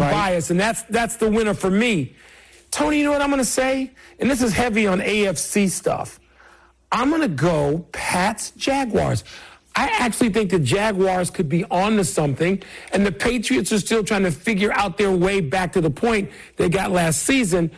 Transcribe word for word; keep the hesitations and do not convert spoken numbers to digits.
right. bias, and that's that's the winner for me. Tony, you know what I'm going to say? And this is heavy on A F C stuff. I'm going to go Pats Jaguars. I actually think the Jaguars could be on to something, and the Patriots are still trying to figure out their way back to the point they got last season